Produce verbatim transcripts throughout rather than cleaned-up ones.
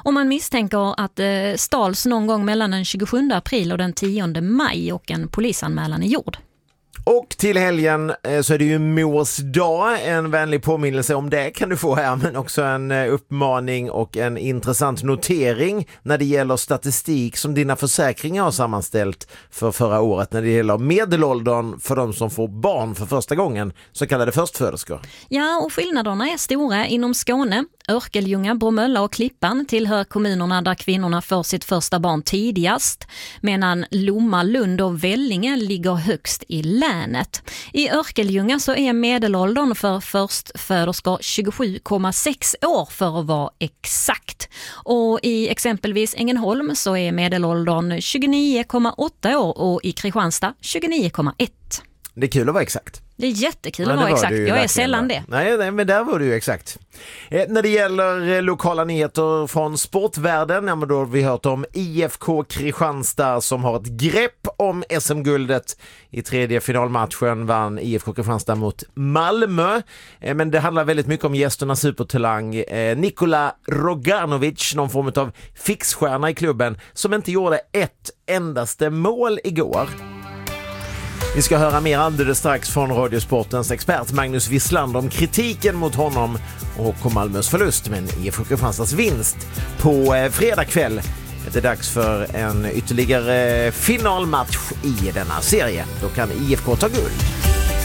Och man misstänker att det stals någon gång mellan den tjugosjunde april och den tionde maj och en polisanmälan är gjord. Och till helgen så är det ju Mors dag. En vänlig påminnelse om det kan du få här, men också en uppmaning och en intressant notering när det gäller statistik som dina försäkringar har sammanställt för förra året när det gäller medelåldern för de som får barn för första gången, så kallade förstföderskor. Ja, och skillnaderna är stora inom Skåne. Örkelljunga, Bromölla och Klippan tillhör kommunerna där kvinnorna får sitt första barn tidigast, medan Lomma, Lund och Vellinge ligger högst i länet. I Örkelljunga så är medelåldern för förstföderskor tjugosju komma sex år för att vara exakt. Och i exempelvis Ängelholm så är medelåldern tjugonio komma åtta år och i Kristianstad tjugonio komma ett. Det är kul att vara exakt. Det är jättekul att vara exakt. Jag är sällan det. Nej, men där var du ju exakt. Eh, när det gäller eh, lokala nyheter från sportvärlden, ja, men då har vi hört om I F K Kristianstad som har ett grepp om S M-guldet. I tredje finalmatchen vann I F K Kristianstad mot Malmö. Eh, men det handlar väldigt mycket om gästernas supertalang eh, Nikola Roganovic, någon form av fixstjärna i klubben, som inte gjorde ett endaste mål igår. Vi ska höra mer alldeles strax från Radiosportens expert Magnus Wissland om kritiken mot honom och Malmös förlust, men I F K Kristianstads vinst på fredag kväll. Det är dags för en ytterligare finalmatch i denna serie. Då kan I F K ta guld.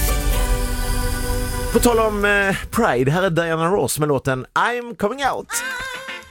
På tal om Pride, här är Diana Ross med låten I'm Coming Out.